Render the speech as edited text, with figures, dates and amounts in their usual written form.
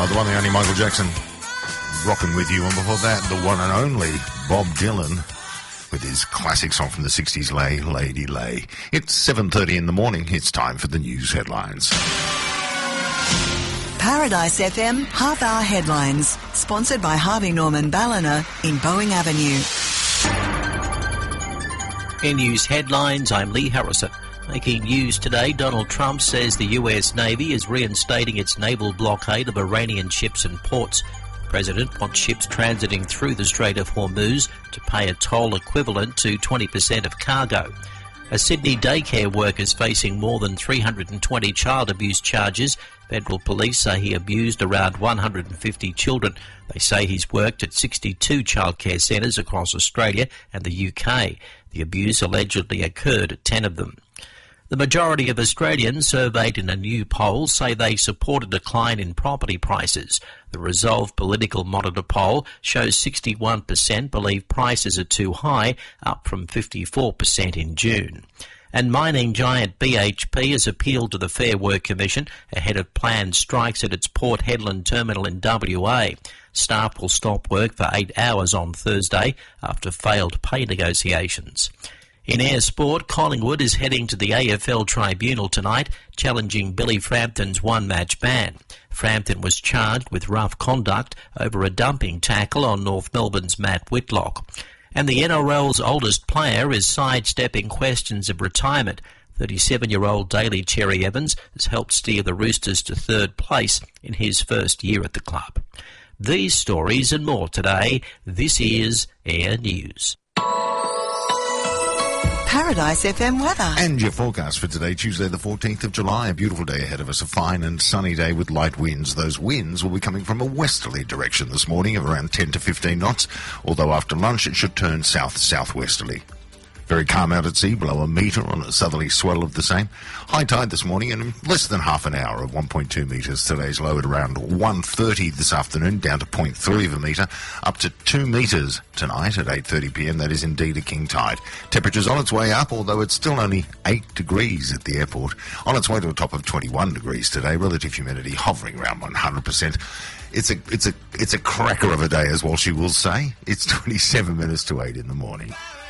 The one and only Michael Jackson rocking with you, and before that, the one and only Bob Dylan with his classic song from the 60s, Lay, Lady, Lay. It's 7:30 in the morning. It's time for the news headlines. Paradise FM half-hour headlines, sponsored by Harvey Norman Ballina in Boeing Avenue. In news headlines, I'm Lee Harrison. Making news today, Donald Trump says the US Navy is reinstating its naval blockade of Iranian ships and ports. The President wants ships transiting through the Strait of Hormuz to pay a toll equivalent to 20% of cargo. A Sydney daycare worker is facing more than 320 child abuse charges. Federal police say he abused around 150 children. They say he's worked at 62 childcare centres across Australia and the UK. The abuse allegedly occurred at 10 of them. The majority of Australians surveyed in a new poll say they support a decline in property prices. The Resolve Political Monitor poll shows 61% believe prices are too high, up from 54% in June. And mining giant BHP has appealed to the Fair Work Commission ahead of planned strikes at its Port Hedland terminal in WA. Staff will stop work for 8 hours on Thursday after failed pay negotiations. In air sport, Collingwood is heading to the AFL Tribunal tonight, challenging Billy Frampton's one-match ban. Frampton was charged with rough conduct over a dumping tackle on North Melbourne's Matt Whitlock. And the NRL's oldest player is sidestepping questions of retirement. 37-year-old Daly Cherry Evans has helped steer the Roosters to third place in his first year at the club. These stories and more today. This is Air News. Paradise FM weather. And your forecast for today, Tuesday the 14th of July. A beautiful day ahead of us, a fine and sunny day with light winds. Those winds will be coming from a westerly direction this morning of around 10 to 15 knots, although after lunch it should turn south-southwesterly. Very calm out at sea, below a metre on a southerly swell of the same. High tide this morning and less than half an hour of 1.2 metres. Today's low at around 1:30 this afternoon, down to 0.3 of a metre, up to 2 metres tonight at 8:30pm. That is indeed a king tide. Temperature's on its way up, although it's still only 8 degrees at the airport. On its way to a top of 21 degrees today, relative humidity hovering around 100%. It's a cracker of a day, as Walshy will say. It's 27 minutes to 8 in the morning.